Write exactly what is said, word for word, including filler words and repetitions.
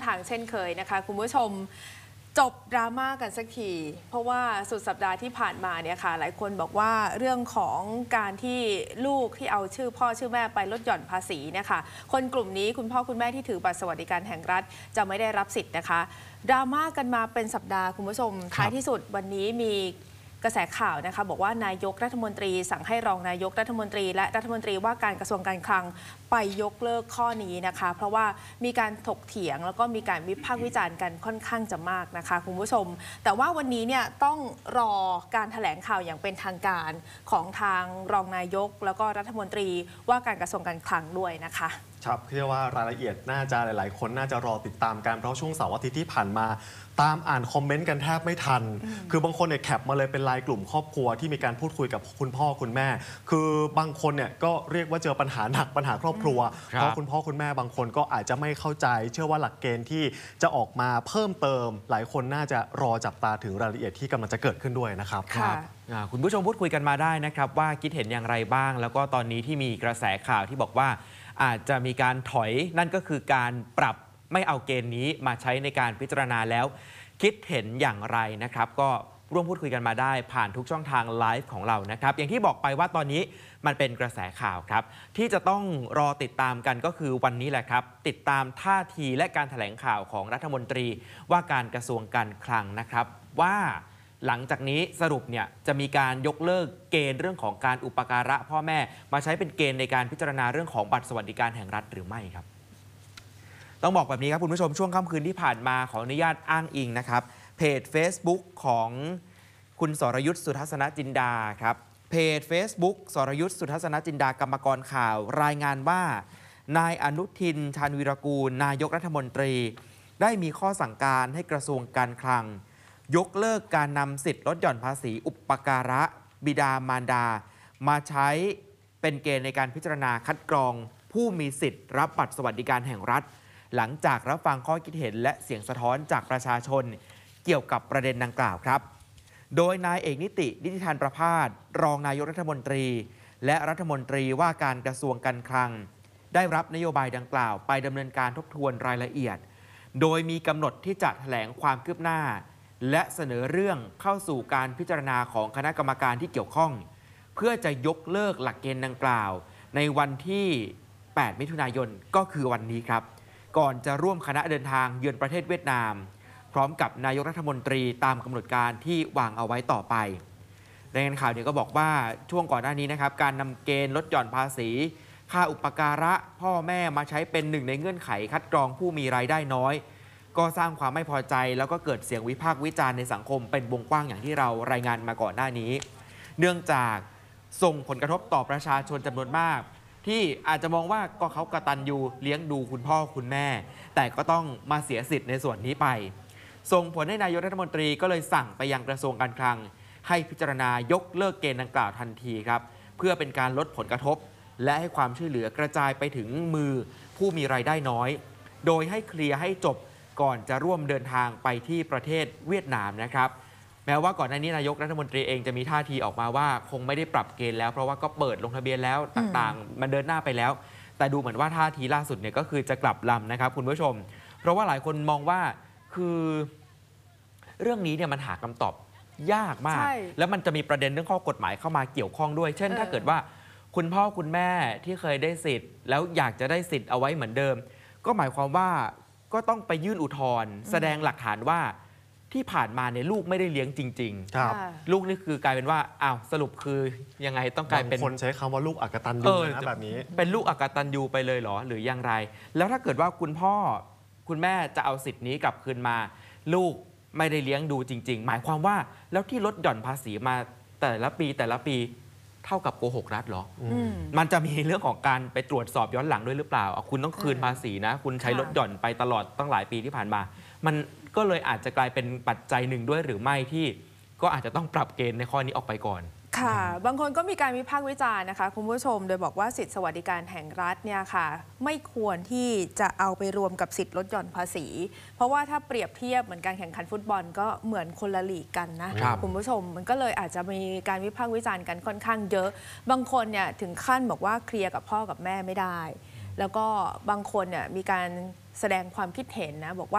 างเช่นเคยนะคะคุณผู้ชมจบดราม่ากันสักทีเพราะว่าสุดสัปดาห์ที่ผ่านมาเนี่ยค่ะหลายคนบอกว่าเรื่องของการที่ลูกที่เอาชื่อพ่อชื่อแม่ไปลดหย่อนภาษีเนี่ยค่ะคนกลุ่มนี้คุณพ่อคุณแม่ที่ถือบัตรสวัสดิการแห่งรัฐจะไม่ได้รับสิทธิ์นะคะดราม่ากันมาเป็นสัปดาห์คุณผู้ชมท้ายที่สุดวันนี้มีกระแสข่าวนะคะบอกว่านายกรัฐมนตรีสั่งให้รองนายกรัฐมนตรีและรัฐมนตรีว่าการกระทรวงการคลังไปยกเลิกข้อนี้นะคะเพราะว่ามีการถกเถียงแล้วก็มีการวิพากษ์วิจารณ์กันค่อนข้างจะมากนะคะคุณผู้ชมแต่ว่าวันนี้เนี่ยต้องรอการแถลงข่าวอย่างเป็นทางการของทางรองนายกแล้วก็รัฐมนตรีว่าการกระทรวงการคลังด้วยนะคะครับเชื่อว่ารายละเอียดน่าจะหลายๆคนน่าจะรอติดตามกันเพราะช่วงเสาร์อาทิตย์ที่ผ่านมาตามอ่านคอมเมนต์กันแทบไม่ทันคือบางคนเนี่ยแคปมาเลยเป็นไลน์กลุ่มครอบครัวที่มีการพูดคุยกับคุณพ่อคุณแม่คือบางคนเนี่ยก็เรียกว่าเจอปัญหาหนักปัญหาครอบครัวเพราะคุณพ่อคุณแม่บางคนก็อาจจะไม่เข้าใจเชื่อว่าหลักเกณฑ์ที่จะออกมาเพิ่มเติมหลายคนน่าจะรอจับตาถึงรายละเอียดที่กำลังจะเกิดขึ้นด้วยนะครับครับคุณผู้ชมพูดคุยกันมาได้นะครับว่าคิดเห็นอย่างไรบ้างแล้วก็ตอนนี้ที่มีกระแสข่าวที่บอกว่าอาจจะมีการถอยนั่นก็คือการปรับไม่เอาเกณฑ์นี้มาใช้ในการพิจารณาแล้วคิดเห็นอย่างไรนะครับก็ร่วมพูดคุยกันมาได้ผ่านทุกช่องทางไลฟ์ของเรานะครับอย่างที่บอกไปว่าตอนนี้มันเป็นกระแสข่าวครับที่จะต้องรอติดตามกันก็คือวันนี้แหละครับติดตามท่าทีและการแถลงข่าวของรัฐมนตรีว่าการกระทรวงการคลังนะครับว่าหลังจากนี้สรุปเนี่ยจะมีการยกเลิกเกณฑ์เรื่องของการอุปการะพ่อแม่มาใช้เป็นเกณฑ์ในการพิจารณาเรื่องของบัตรสวัสดิการแห่งรัฐหรือไม่ครับต้องบอกแบบนี้ครับคุณผู้ชมช่วงค่ำคืนที่ผ่านมาขออนุญาตอ้างอิงนะครับเพจ Facebook ของคุณสรยุทธสุทัศนจินดาครับเพจ Facebook สรยุทธสุทัศนจินดากรรมกรข่าวรายงานว่านายอนุทินชาญวีรกูลนายกรัฐมนตรีได้มีข้อสั่งการให้กระทรวงการคลังยกเลิกการนำสิทธิ์ลดหย่อนภาษีอุปการะบิดามารดามาใช้เป็นเกณฑ์ในการพิจารณาคัดกรองผู้มีสิทธิ์รับบัตรสวัสดิการแห่งรัฐหลังจากรับฟังข้อคิดเห็นและเสียงสะท้อนจากประชาชนเกี่ยวกับประเด็นดังกล่าวครับโดยนายเอกนิตินิติธานประภาสรองนายกรัฐมนตรีและรัฐมนตรีว่าการกระทรวงการคลังได้รับนโยบายดังกล่าวไปดำเนินการทบทวนรายละเอียดโดยมีกำหนดที่จะแถลงความคืบหน้าและเสนอเรื่องเข้าสู่การพิจารณาของคณะกรรมการที่เกี่ยวข้องเพื่อจะยกเลิกหลักเกณฑ์ดังกล่าวในวันที่แปดมิถุนายนก็คือวันนี้ครับก่อนจะร่วมคณะเดินทางเยือนประเทศเวียดนามพร้อมกับนายกรัฐมนตรีตามกำหนดการที่วางเอาไว้ต่อไปรายงานข่าวเนี่ยก็บอกว่าช่วงก่อนหน้านี้นะครับการนำเกณฑ์ลดหย่อนภาษีค่าอุปการะพ่อแม่มาใช้เป็นหนึ่งในเงื่อนไขคัดกรองผู้มีรายได้น้อยก็สร้างความไม่พอใจแล้วก็เกิดเสียงวิพากษ์วิจารณ์ในสังคมเป็นวงกว้างอย่างที่เรารายงานมาก่อนหน้านี้เนื่องจากส่งผลกระทบต่อประชาชนจำนวนมากที่อาจจะมองว่าก็เขากตัญญูเลี้ยงดูคุณพ่อคุณแม่แต่ก็ต้องมาเสียสิทธิ์ในส่วนนี้ไปส่งผลให้นายกรัฐมนตรีก็เลยสั่งไปยังกระทรวงการคลังให้พิจารณายกเลิกเกณฑ์ดังกล่าวทันทีครับเพื่อเป็นการลดผลกระทบและให้ความช่วยเหลือกระจายไปถึงมือผู้มีรายได้น้อยโดยให้เคลียร์ให้จบก่อนจะร่วมเดินทางไปที่ประเทศเวียดนามนะครับแม้ว่าก่อนหน้านี้นายกรัฐมนตรีเองจะมีท่าทีออกมาว่าคงไม่ได้ปรับเกณฑ์แล้วเพราะว่าก็เปิดลงทะเบียนแล้วต่างๆมันเดินหน้าไปแล้วแต่ดูเหมือนว่าท่าทีล่าสุดเนี่ยก็คือจะกลับลำนะครับคุณผู้ชมเพราะว่าหลายคนมองว่าคือเรื่องนี้เนี่ยมันหาคำตอบยากมากแล้วมันจะมีประเด็นเรื่องข้อกฎหมายเข้ามาเกี่ยวข้องด้วยเช่นถ้าเกิดว่าคุณพ่อคุณแม่ที่เคยได้สิทธิ์แล้วอยากจะได้สิทธิ์เอาไว้เหมือนเดิมก็หมายความว่าก็ต้องไปยื่นอุทธรณ์แสดงหลักฐานว่าที่ผ่านมาเนี่ยลูกไม่ได้เลี้ยงจริงๆลูกนี่คือกลายเป็นว่าอ้าวสรุปคือยังไงต้องกลายเป็นคนใช้คำว่าลูกอกตัญญูนะแบบนี้เป็นลูกอกตัญญูไปเลยเหรอหรืออย่างไรแล้วถ้าเกิดว่าคุณพ่อคุณแม่จะเอาสิทธิ์นี้กลับคืนมาลูกไม่ได้เลี้ยงดูจริงๆหมายความว่าแล้วที่ลดหย่อนภาษีมาแต่ละปีแต่ละปีเท่ากับโกหกรัฐเหรอมันจะมีเรื่องของการไปตรวจสอบย้อนหลังด้วยหรือเปล่าคุณต้องคืนภาษีนะคุณใช้ลดหย่อนไปตลอดตั้งหลายปีที่ผ่านมามันก็เลยอาจจะกลายเป็นปัจจัยหนึ่งด้วยหรือไม่ที่ก็อาจจะต้องปรับเกณฑ์ในข้อนี้ออกไปก่อนค่ะบางคนก็มีการวิพากษ์วิจารณ์นะคะคุณผู้ชมโดยบอกว่าสิทธิสวัสดิการแห่งรัฐเนี่ยค่ะไม่ควรที่จะเอาไปรวมกับสิทธิลดหย่อนภาษีเพราะว่าถ้าเปรียบเทียบเหมือนการแข่งขันฟุตบอลก็เหมือนคนละลีกกันนะคุณผู้ชมมันก็เลยอาจจะมีการวิพากษ์วิจารณ์กันค่อนข้างเยอะบางคนเนี่ยถึงขั้นบอกว่าเคลียร์กับพ่อกับแม่ไม่ได้แล้วก็บางคนเนี่ยมีการแสดงความคิดเห็นนะบอกว่า